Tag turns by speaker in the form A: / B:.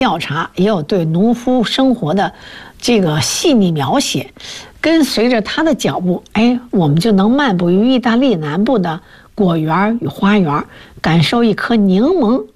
A: 调查，也有对农夫生活的这个细腻描写。跟随着他的脚步，我们就能漫步于意大利南部的果园与花园，感受一颗柠檬